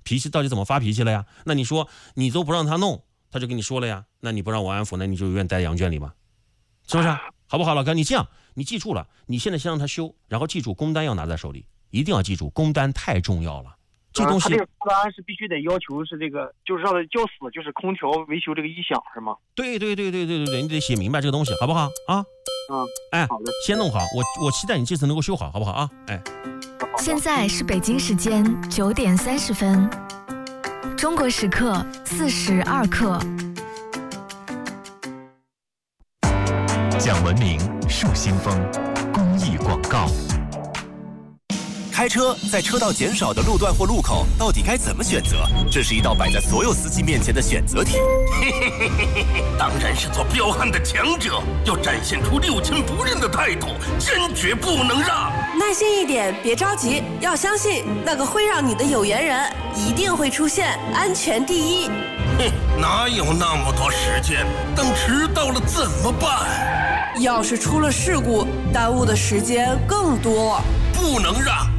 脾气到底怎么发脾气了呀？那你说你都不让他弄，他就跟你说了呀，那你不让我安抚，那你就永远待在羊圈里吗？是不是？好不好，老哥？你这样，你记住了，你现在先让他修，然后记住工单要拿在手里，一定要记住，工单太重要了。这东西， 他这个工单是必须得要求是这个，就是让他叫死，就是空调维修这个异响是吗？ 对，你得写明白这个东西，好不好啊？哎， 好的， 先弄好，我期待你这次能够修好，好不好啊？哎， 现在是北京时间9点30分，中国时刻42刻。 讲文明树新风，公益广告。 开车在车道减少的路段或路口，到底该怎么选择？这是一道摆在所有司机面前的选择题。 当然是做彪悍的强者，要展现出六亲不认的态度，坚决不能让。 耐心一点，别着急，要相信那个会让你的有缘人一定会出现，安全第一。 哪有那么多时间？等迟到了怎么办？ 要是出了事故，耽误的时间更多。 不能让，